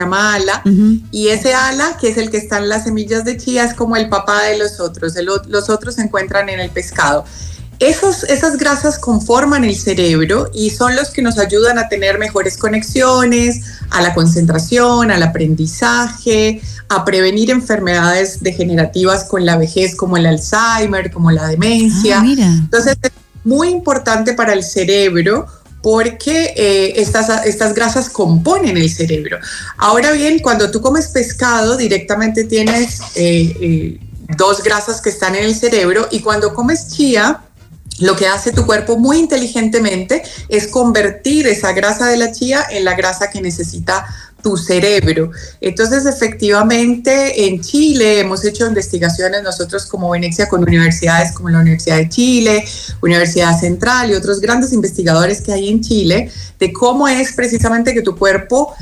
llama ala, y ese ala, que es el que está en las semillas de chía, es como el papá de los otros. Los otros se encuentran en el pescado. Esas grasas conforman el cerebro y son los que nos ayudan a tener mejores conexiones, a la concentración, al aprendizaje, a prevenir enfermedades degenerativas con la vejez, como el Alzheimer, como la demencia. Entonces, es muy importante para el cerebro, porque estas grasas componen el cerebro. Ahora bien, cuando tú comes pescado, directamente tienes 2 grasas que están en el cerebro, y cuando comes chía, lo que hace tu cuerpo muy inteligentemente es convertir esa grasa de la chía en la grasa que necesita tu cerebro. Entonces, efectivamente, en Chile hemos hecho investigaciones nosotros como Venexia con universidades como la Universidad de Chile, Universidad Central y otros grandes investigadores que hay en Chile, de cómo es precisamente que tu cuerpo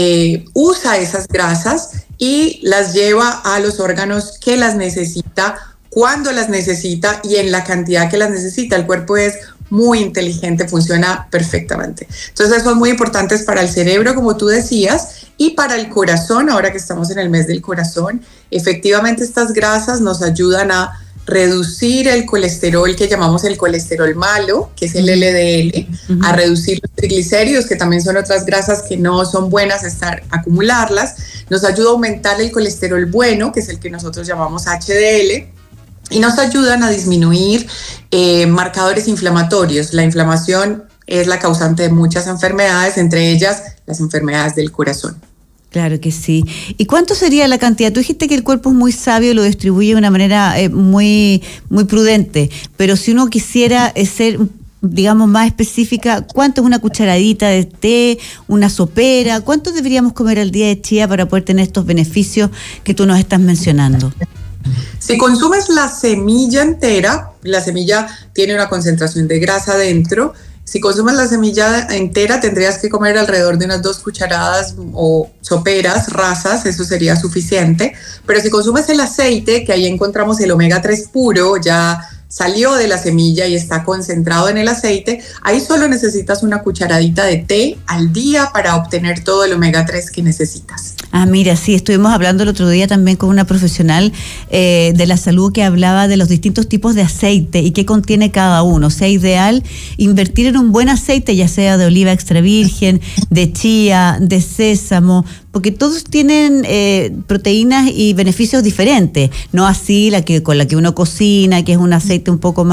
usa esas grasas y las lleva a los órganos que las necesita, cuando las necesita y en la cantidad que las necesita. El cuerpo es muy inteligente, funciona perfectamente. Entonces son muy importantes para el cerebro, como tú decías, y para el corazón. Ahora que estamos en el mes del corazón, efectivamente estas grasas nos ayudan a reducir el colesterol que llamamos el colesterol malo, que es el LDL, a reducir los triglicéridos, que también son otras grasas que no son buenas acumularlas. Nos ayuda a aumentar el colesterol bueno, que es el que nosotros llamamos HDL, y nos ayudan a disminuir marcadores inflamatorios. La inflamación es la causante de muchas enfermedades, entre ellas las enfermedades del corazón. Claro que sí. ¿Y cuánto sería la cantidad? Tú dijiste que el cuerpo es muy sabio y lo distribuye de una manera muy, muy prudente, pero si uno quisiera ser, digamos, más específica, ¿cuánto es una cucharadita de té, una sopera? ¿Cuánto deberíamos comer al día de chía para poder tener estos beneficios que tú nos estás mencionando? Si consumes la semilla entera, la semilla tiene una concentración de grasa dentro. Si consumes la semilla entera, tendrías que comer alrededor de unas 2 cucharadas o soperas, rasas, eso sería suficiente. Pero si consumes el aceite, que ahí encontramos el omega 3 puro, ya salió de la semilla y está concentrado en el aceite, ahí solo necesitas una cucharadita de té al día para obtener todo el omega 3 que necesitas. Ah, mira, sí, estuvimos hablando el otro día también con una profesional de la salud que hablaba de los distintos tipos de aceite y qué contiene cada uno. O sea, ideal invertir en un buen aceite, ya sea de oliva extra virgen, de chía, de sésamo, porque todos tienen proteínas y beneficios diferentes, no así con la que uno cocina, que es un aceite un poco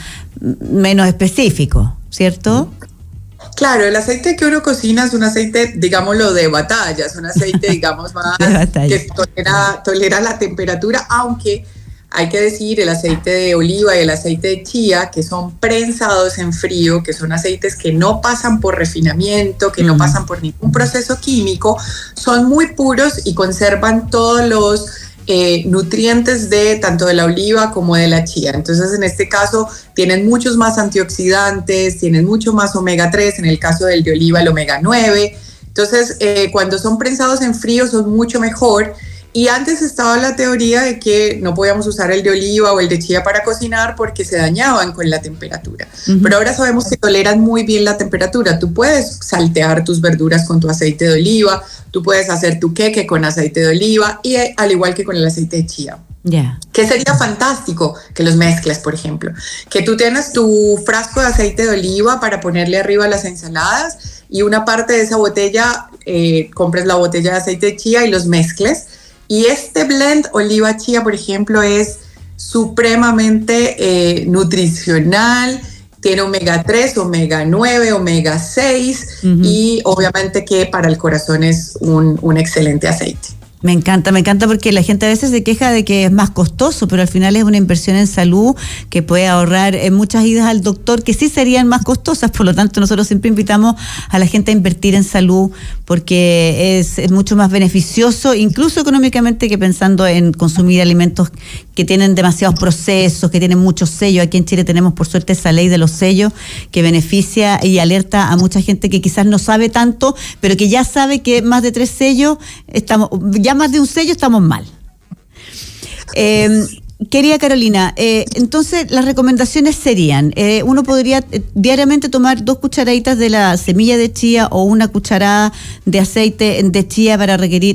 menos específico, ¿cierto? Claro, el aceite que uno cocina es un aceite, digámoslo, de batalla, es un aceite, digamos, más que tolera la temperatura, aunque hay que decir, el aceite de oliva y el aceite de chía, que son prensados en frío, que son aceites que no pasan por refinamiento, que no pasan por ningún proceso químico, son muy puros y conservan todos los nutrientes de tanto de la oliva como de la chía. Entonces, en este caso, tienen muchos más antioxidantes, tienen mucho más omega 3, en el caso del de oliva el omega 9. Entonces, cuando son prensados en frío son mucho mejor. Y antes estaba la teoría de que no podíamos usar el de oliva o el de chía para cocinar porque se dañaban con la temperatura. Pero ahora sabemos que toleran muy bien la temperatura. Tú puedes saltear tus verduras con tu aceite de oliva, tú puedes hacer tu queque con aceite de oliva y al igual que con el aceite de chía. Que sería fantástico que los mezcles, por ejemplo. Que tú tienes tu frasco de aceite de oliva para ponerle arriba a las ensaladas y una parte de esa botella, compres la botella de aceite de chía y los mezcles. Y este blend oliva-chía, por ejemplo, es supremamente nutricional, tiene omega 3, omega 9, omega 6 y obviamente que para el corazón es un excelente aceite. Me encanta porque la gente a veces se queja de que es más costoso, pero al final es una inversión en salud que puede ahorrar muchas idas al doctor que sí serían más costosas. Por lo tanto, nosotros siempre invitamos a la gente a invertir en salud porque es mucho más beneficioso, incluso económicamente, que pensando en consumir alimentos que tienen demasiados procesos, que tienen muchos sellos. Aquí en Chile tenemos, por suerte, esa ley de los sellos que beneficia y alerta a mucha gente que quizás no sabe tanto, pero que ya sabe que más de 3 sellos, más de un sello estamos mal. Querida Carolina, entonces las recomendaciones serían, uno podría diariamente tomar 2 cucharaditas de la semilla de chía o 1 cucharada de aceite de chía para requerir